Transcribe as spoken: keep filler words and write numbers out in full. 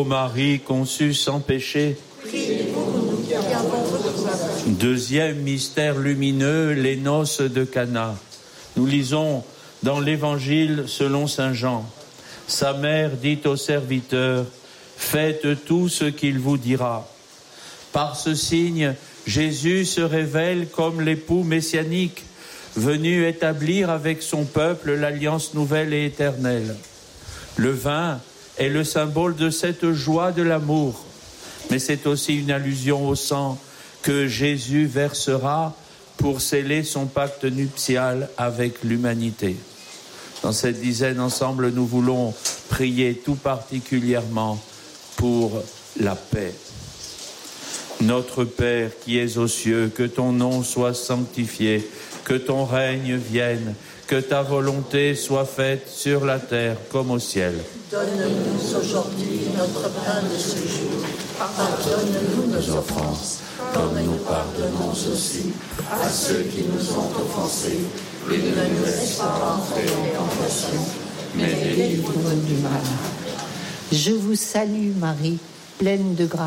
Ô Marie conçue sans péché. Priez pour nous qui avons besoin. Deuxième mystère lumineux, les noces de Cana. Nous lisons dans l'Évangile selon saint Jean. Sa mère dit aux serviteurs, faites tout ce qu'il vous dira. Par ce signe, Jésus se révèle comme l'époux messianique, venu établir avec son peuple l'alliance nouvelle et éternelle. Le vin est le symbole de cette joie de l'amour, mais c'est aussi une allusion au sang que Jésus versera pour sceller son pacte nuptial avec l'humanité. Dans cette dizaine ensemble, nous voulons prier tout particulièrement pour la paix. Notre Père qui es aux cieux, que ton nom soit sanctifié, que ton règne vienne, que ta volonté soit faite sur la terre comme au ciel. Donne-nous aujourd'hui notre pain de ce jour. Pardonne-nous nos offenses, comme nous pardonnons aussi à ceux qui nous ont offensés. Et ne nous laisse pas entrer en tentation, mais délivre-nous du mal. Je vous salue Marie, pleine de grâce.